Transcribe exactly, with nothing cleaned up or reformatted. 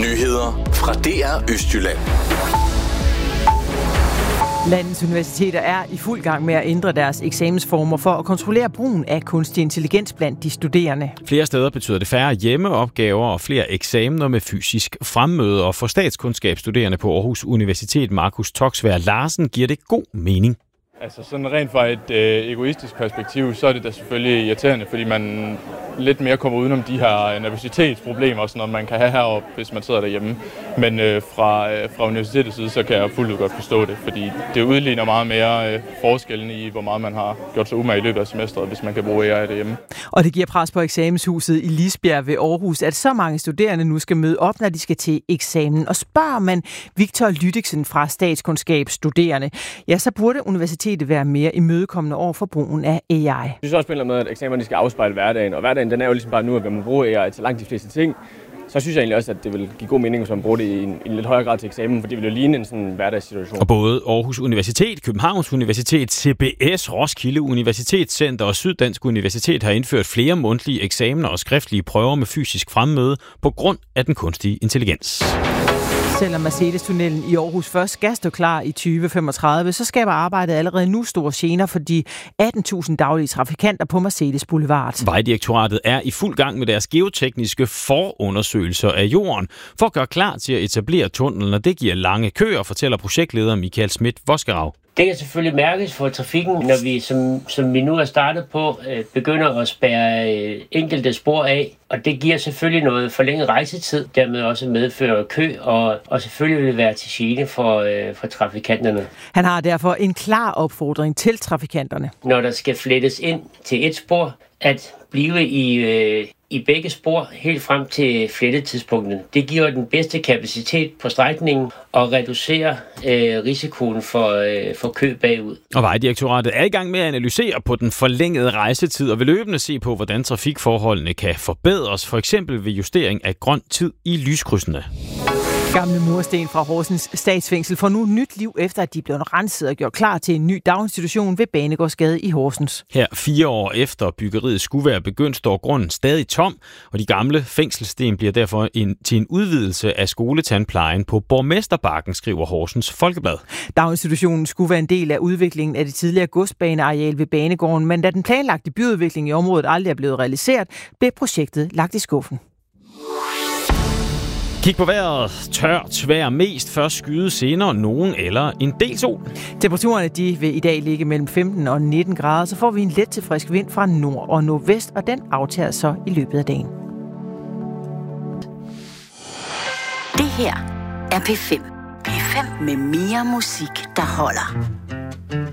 Nyheder fra D R Østjylland. Landets universiteter er i fuld gang med at ændre deres eksamensformer for at kontrollere brugen af kunstig intelligens blandt de studerende. Flere steder betyder det færre hjemmeopgaver og flere eksamener med fysisk fremmøde. Og for statskundskabsstuderende på Aarhus Universitet, Markus Toksvær Larsen, giver det god mening. Altså sådan rent fra et øh, egoistisk perspektiv, så er det da selvfølgelig irriterende, fordi man lidt mere kommer udenom de her nervøsitetsproblemer, som man kan have heroppe, hvis man sidder derhjemme. Men øh, fra, øh, fra universitetets side, så kan jeg fuldt ud godt forstå det, fordi det udligner meget mere øh, forskellen i, hvor meget man har gjort sig umage i løbet af semesteret, hvis man kan bruge A I derhjemme. Og det giver pres på eksamenshuset i Lisbjerg ved Aarhus, at så mange studerende nu skal møde op, når de skal til eksamen. Og spørger man Victor Lydiksen fra Statskundskabsstuderende, ja, så burde universitetet være mere imødekommende over for brugen af A I. Jeg synes også på en eller anden måde, at eksamerne skal afspejle hverdagen, og hverdagen den er jo ligesom bare nu, at man bruger A I til langt de fleste ting. Så synes jeg egentlig også, at det vil give god mening, hvis man bruger det i en, i en lidt højere grad til eksamen, for det vil jo ligne en sådan hverdagssituation. Og både Aarhus Universitet, Københavns Universitet, C B S, Roskilde Universitetscenter og Syddansk Universitet har indført flere mundtlige eksamener og skriftlige prøver med fysisk fremmøde på grund af den kunstige intelligens. Selvom Mercedes-tunnelen i Aarhus først skal stå klar i tyve femogtredive, så skaber arbejdet allerede nu store gener for de atten tusind daglige trafikanter på Mercedes Boulevard. Vejdirektoratet er i fuld gang med deres geotekniske forundersøgelser af jorden for at gøre klar til at etablere tunnelen, og det giver lange køer, fortæller projektleder Michael Schmidt-Vosgerau. Det kan selvfølgelig mærkes for trafikken, når vi, som, som vi nu er startet på, øh, begynder at spærre øh, enkelte spor af. Og det giver selvfølgelig noget forlænget rejsetid, dermed også medfører kø, og, og selvfølgelig vil det være til gene for, øh, for trafikanterne. Han har derfor en klar opfordring til trafikanterne. Når der skal flettes ind til et spor, at blive i, øh, i begge spor helt frem til flettetidspunktet. Det giver den bedste kapacitet på strækningen og reducerer øh, risikoen for, øh, for kø bagud. Og Vejdirektoratet er i gang med at analysere på den forlængede rejsetid og vil løbende se på, hvordan trafikforholdene kan forbedres, for eksempel ved justering af grøn tid i lyskrydsene. Gamle mursten fra Horsens statsfængsel får nu nyt liv, efter at de blev renset og gjort klar til en ny daginstitution ved Banegårdsgade i Horsens. Her fire år efter byggeriet skulle være begyndt, står grunden stadig tom, og de gamle fængselssten bliver derfor en, til en udvidelse af skoletandplejen på Borgmesterbakken, skriver Horsens Folkeblad. Daginstitutionen skulle være en del af udviklingen af det tidligere godsbaneareal ved Banegården, men da den planlagte byudvikling i området aldrig er blevet realiseret, blev projektet lagt i skuffen. Kig på vejret. Tørt vejr mest, først skyde senere nogen eller en del sol. Temperaturerne de vil i dag ligge mellem femten og nitten grader, så får vi en let til frisk vind fra nord og nordvest, og den aftager så i løbet af dagen. Det her er P fem. P fem med mere musik, der holder.